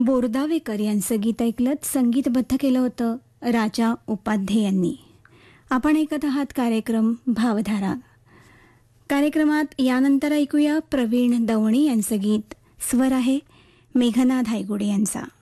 बोरदावेकर यांचं गीत ऐकलं, संगीतबद्ध केलं होतं राजा उपाध्ये यांनी. आपण ऐकत आहात कार्यक्रम भावधारा. कार्यक्रमात यानंतर ऐकूया प्रवीण दवणे यांचं गीत. स्वर आहे मेघनाथ हायगुडे यांचा.